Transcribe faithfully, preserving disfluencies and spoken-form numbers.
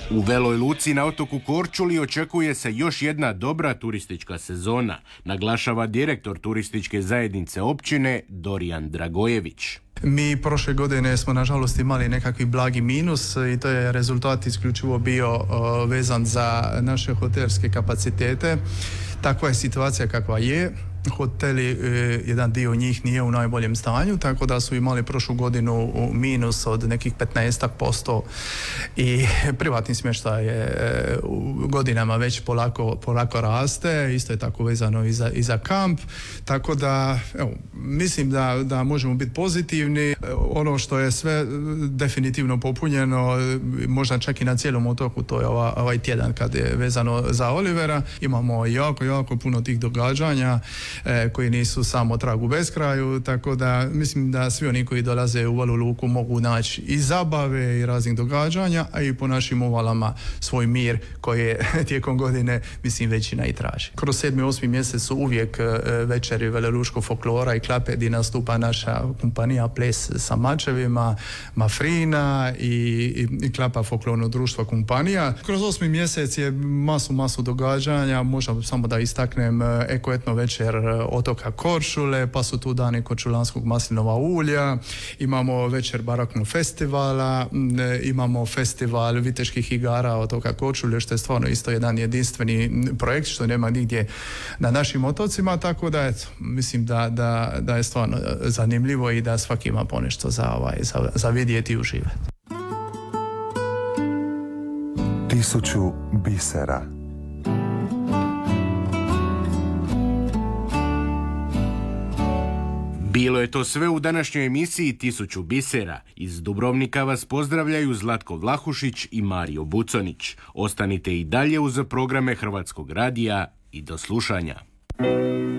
U Veloj Luci na otoku Korčuli očekuje se još jedna dobra turistička sezona, naglašava direktor turističke zajednice općine Dorijan Dragojević. Mi prošle godine smo nažalost imali nekakvi blagi minus i to je rezultat isključivo bio uh, vezan za naše hotelske kapacitete. Takva je situacija kakva je. Hoteli, jedan dio njih nije u najboljem stanju, tako da su imali prošlu godinu minus od nekih petnaest posto i privatni smještaj je u godinama već polako, polako raste, isto je tako vezano i za, i za kamp, tako da evo, mislim da, da možemo biti pozitivni. Ono što je sve definitivno popunjeno, možda čak i na cijelom otoku, to je ova, ovaj tjedan kad je vezano za Olivera, imamo jako, jako puno tih događanja koji nisu samo trag u beskraju, tako da mislim da svi oni koji dolaze u Velu Luku mogu naći i zabave i raznih događanja, a i po našim uvalama svoj mir koji je tijekom godine mislim većina i traži. Kroz sedmi, osmi mjesec su uvijek večeri velelučkog folklora i klape gdje nastupa naša kompanija Ples sa mačevima, Mafrina i, i, i klapa folklorno društva kompanija. Kroz osmi mjesec je masu, masu događanja, možda samo da istaknem eko-etno večer otoka Korčule, pa su tu dani korčulanskog maslinova ulja, imamo večer baraknog festivala, imamo festival viteških igara otoka Korčule, što je stvarno isto jedan jedinstveni projekt što nema nigdje na našim otocima, tako da eto, mislim da, da, da je stvarno zanimljivo i da svaki ima ponešto za, ovaj, za, za vidjeti i uživati. Tisuću bisera. Bilo je to sve u današnjoj emisiji Tisuću bisera. Iz Dubrovnika vas pozdravljaju Zlatko Vlahušić i Mario Buconić. Ostanite i dalje uz programe Hrvatskog radija i do slušanja.